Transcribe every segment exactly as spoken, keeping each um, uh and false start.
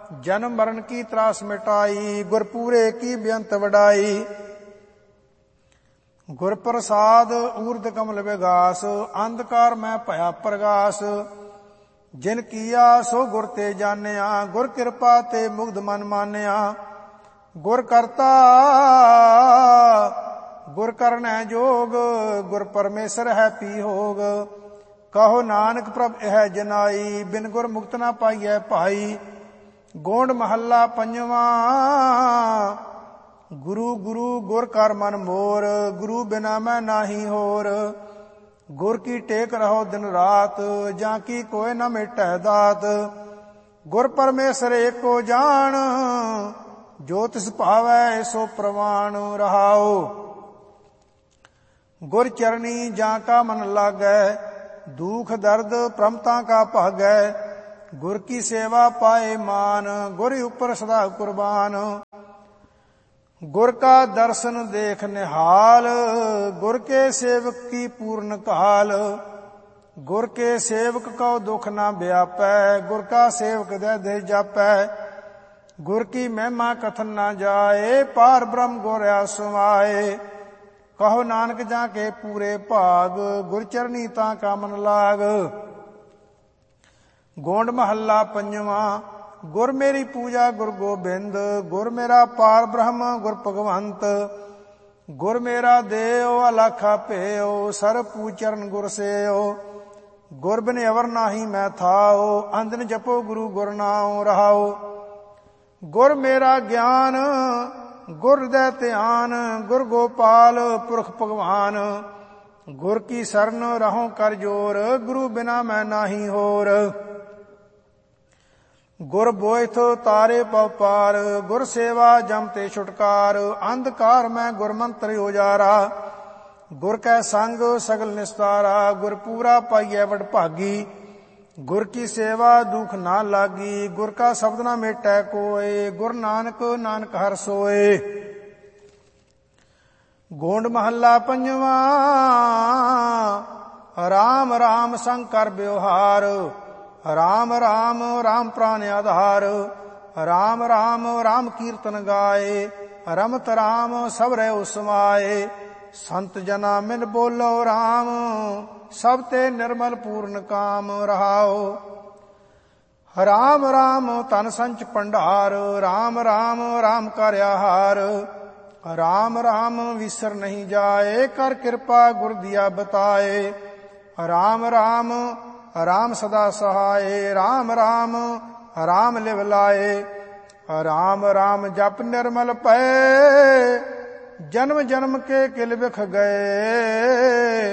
जन्म मरण की त्रास मिटाई, गुरपूरे की बेअंत वडाई। गुर प्रसाद ऊर्ध कमल विगास, अंधकार में भया प्रगास। जिन किया सो गुर ते जानिया, गुर कृपा ते मुग्ध मन मानिया। गुर करता गुर करन जोग, गुर परमेश्वर है पी होग। कहो नानक प्रभ यह जनाई, बिन गुर मुक्त ना पाइए भाई। गोंड महला पंजवा, गुरु गुरु गुर कर मन मोर, गुरु बिना मैं नाही होर। गुर की टेक रहो दिन रात, जाकी कोय न मिटै दात। गुर परमेश्वर एको जान, जो तिस भावै सो प्रवान रहाओ। गुर चरनी जाका मन लागै, दुख दर्द प्रमता का भागै। गुर की सेवा पाए मान, गुर ऊपर सदा कुर्बान। गुर का दर्शन देख निहाल, गुर के सेवक की पूर्ण काल। गुर के सेवक को दुख ना व्यापै, गुर का सेवक दे दे जापै। गुर की महिमा कथन ना जाए, पार ब्रह्म गुर समाए। कहो नानक जाके पूरे भाग, गुर चरनी ता का मन लाग। गोंड महला पंजवा, गुर मेरी पूजा गुर गोबिंद। गुर मेरा पार ब्रह्म गुर भगवंत। गुर मेरा देव अलाखा पेओ, सर पूचरण गुर सेओ। गुर बिन अवर नाही मैं थाओ, अंधन जपो गुरु गुर नाम रहाओ। गुर मेरा ज्ञान गुर हृदय ध्यान, गुर गोपाल पुरख भगवान। गुर की शरण रहो कर जोर, गुरु बिना मैं नाही होर। गुर बोइथ तारे पव पार, गुर सेवा जम ते छुटकार। अंधकार में गुर मंत्र उजारा, गुर कै संग सगल निस्तारा। गुर पूरा पाइए वड भागी, गुर की सेवा दुख ना लागी। गुर का शब्द ना मेटै कोय, गुर नानक नानक हर सोए। गोंड महला पंजवा, राम राम संग कर व्यवहार। राम राम राम प्राण आधार। राम राम राम कीर्तन गाए, रमत राम सब रहो समाए। संत जना मिल बोलो राम, सब ते निर्मल पूर्ण काम रहाओ। राम राम तन संच भंडार, राम राम राम कर आहार। राम राम विसर नहीं जाए, कर कृपा गुर दिया बताए। राम राम राम सदा सहाय, राम राम राम लिव लाए। राम राम जप निर्मल पए, जन्म जन्म के किल बिख गए।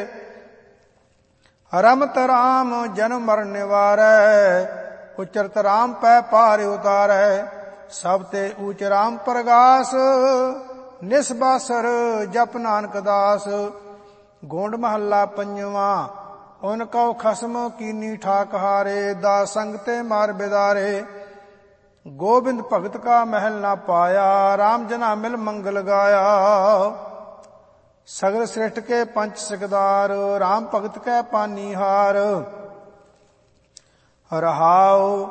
रमत राम जन्म मरण निवारै, उचरत राम पै पार उतारै। सब ते ऊच राम प्रगास, निस्बासर जप नानक दास। गोंड महला पंजवा, उनको खसम कीनी ठाक हारे। दास संग ते मार बिदारे, गोविंद भगत का महल ना पाया। राम जना मिल मंगल गाया, सगल श्रेष्ठ के पंच सिकदार। राम भगत कै पानी हार रहाओ।